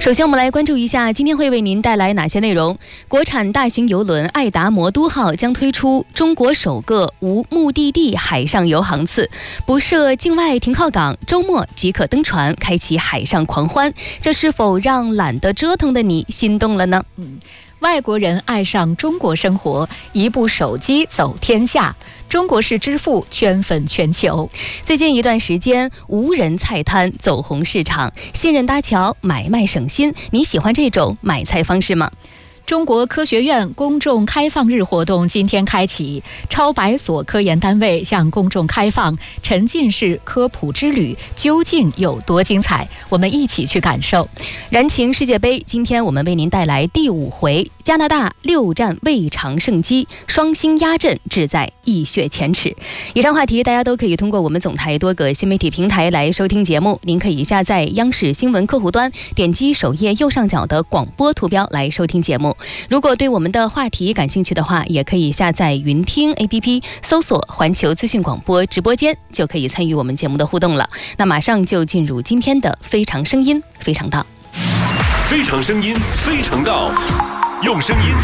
首先我们来关注一下今天会为您带来哪些内容。国产大型邮轮爱达魔都号将推出中国首个无目的地海上游航次，不设境外停靠港，周末即可登船，开启海上狂欢。这是否让懒得折腾的你心动了呢？ 外国人爱上中国生活，一部手机走天下，中国式支付圈粉全球。 最近一段时间，无人菜摊走红市场，信任搭桥，买卖省心。你喜欢这种买菜方式吗？ 中国科学院公众开放日活动今天开启，超百所科研单位向公众开放，沉浸式科普之旅究竟有多精彩？我们一起去感受。 燃情世界杯，今天我们为您带来第5回，加拿大6战未尝胜机，双星压阵，志在一雪前耻。以上话题大家都可以通过我们总台多个新媒体平台来收听节目，您可以下载央视新闻客户端，点击首页右上角的广播图标来收听节目。如果对我们的话题感兴趣的话，也可以下载云听 APP， 搜索环球资讯广播直播间，就可以参与我们节目的互动了。那马上就进入今天的非常声音非常道。 非常声音非常道，用声音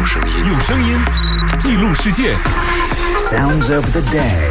记录世界。 Sounds of the day。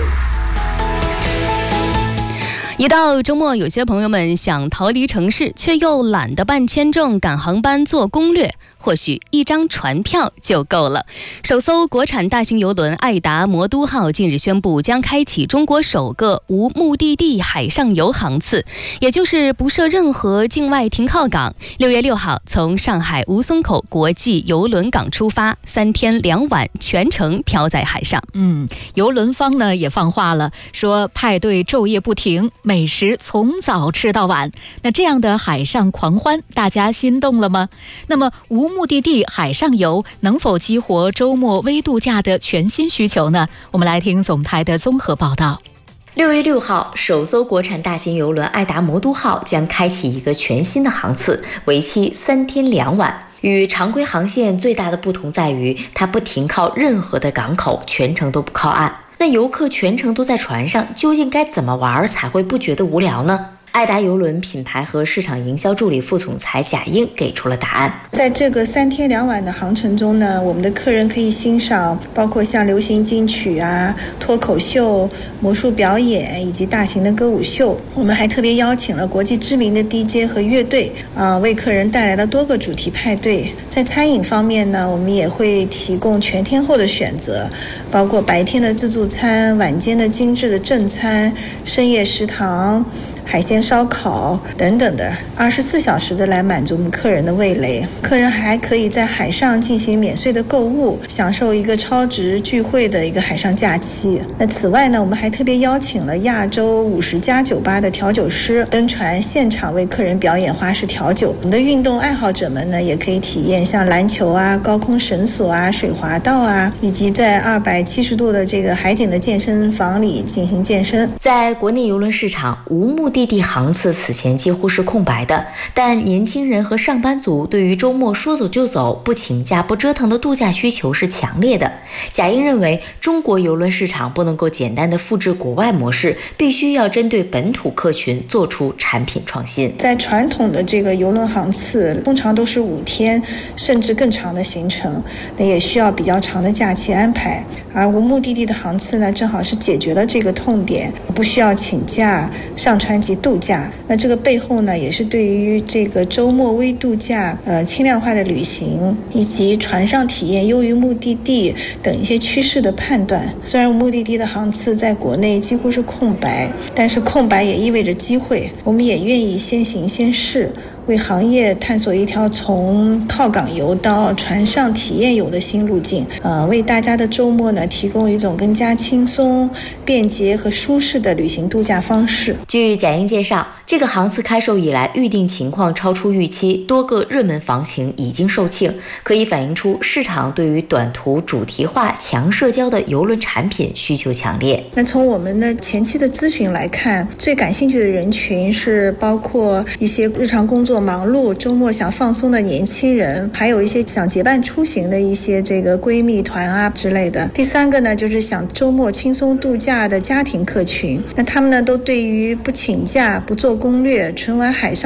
一到周末，有些朋友们想逃离城市，却又懒得办签证、赶航班、做攻略，或许一张船票就够了。首艘国产大型邮轮爱达魔都号近日宣布，将开启中国首个无目的地海上游航次，也就是不设任何境外停靠港。6月6号从上海吴淞口国际邮轮港出发，3天2晚全程漂在海上。 邮轮方呢也放话了，说派队昼夜不停，美食从早吃到晚。那这样的海上狂欢，大家心动了吗？那么无目的地海上游能否激活周末微度假的全新需求呢？我们来听总台的综合报道。 6月6号，首艘国产大型邮轮爱达魔都号将开启一个全新的航次，为期3天2晚。与常规航线最大的不同在于，它不停靠任何的港口，全程都不靠岸。那游客全程都在船上，究竟该怎么玩才会不觉得无聊呢？爱达邮轮品牌和市场营销助理副总裁贾英给出了答案。 在这个3天2晚的航程中呢，我们的客人可以欣赏包括像流行金曲啊、脱口秀、魔术表演以及大型的歌舞秀。我们还特别邀请了国际知名的 DJ 和乐队为客人带来了多个主题派对。在餐饮方面呢，我们也会提供全天候的选择，包括白天的自助餐、晚间的精致的正餐、深夜食堂、海鲜烧烤等等的，24小时的来满足我们客人的味蕾。客人还可以在海上进行免税的购物，享受一个超值聚会的一个海上假期。那此外呢，我们还特别邀请了亚洲50家酒吧的调酒师登船现场为客人表演花式调酒。我们的运动爱好者们呢，也可以体验像篮球啊、高空绳索啊、水滑道啊，以及在270度的这个海景的健身房里进行健身。 在国内邮轮市场，无目的地航次此前几乎是空白的，但年轻人和上班族对于周末说走就走、不请假不折腾的度假需求是强烈的。贾英认为，中国邮轮市场不能够简单的复制国外模式，必须要针对本土客群做出产品创新。 在传统的这个邮轮航次，通常都是5天甚至更长的行程，那也需要比较长的假期安排。而无目的地的航次呢，正好是解决了这个痛点，不需要请假，上船及度假。那这个背后呢，也是对于这个周末微度假、轻量化的旅行以及船上体验优于目的地等一些趋势的判断。虽然无目的地的航次在国内几乎是空白，但是空白也意味着机会，我们也愿意先行先试，为行业探索一条从靠港游到船上体验游的新路径，为大家的周末呢提供一种更加轻松、便捷和舒适的旅行度假方式。 据贾英介绍，这个航次开售以来，预订情况超出预期，多个热门房型已经售罄，可以反映出市场对于短途主题化、强社交的邮轮产品需求强烈。 那从我们的前期的咨询来看，最感兴趣的人群是包括一些日常工作忙碌、周末想放松的年轻人，还有一些想结伴出行的一些这个闺蜜团啊之类的。第三个呢，就是想周末轻松度假的家庭客群。那他们呢，都对于不请假、不做攻略、纯玩海上